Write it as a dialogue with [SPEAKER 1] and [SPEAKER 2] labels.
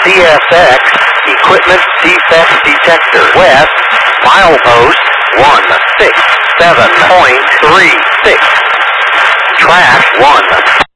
[SPEAKER 1] CSX Equipment Defect Detector. West, milepost 167.36. Track 1.